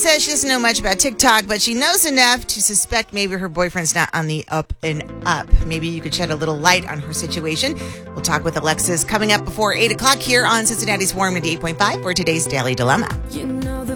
says she doesn't know much about TikTok, but she knows enough to suspect maybe her boyfriend's not on the up and up. Maybe you could shed a little light on her situation. We'll talk with Alexis coming up before 8 o'clock here on Cincinnati's Warm 98.5 for today's Daily Dilemma.